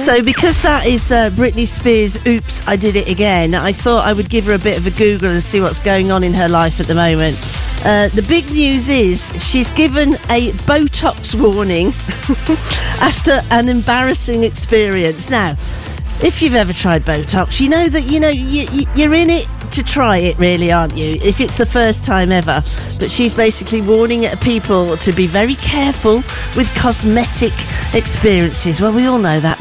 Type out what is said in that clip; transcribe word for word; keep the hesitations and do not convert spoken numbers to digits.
So because that is uh, Britney Spears' Oops, I Did It Again, I thought I would give her a bit of a Google and see what's going on in her life at the moment. Uh, the big news is she's given a Botox warning after an embarrassing experience. Now, if you've ever tried Botox, you know that, you know, you, you, you're in it to try it, really, aren't you? If it's the first time ever. But she's basically warning people to be very careful with cosmetic experiences. Well, we all know that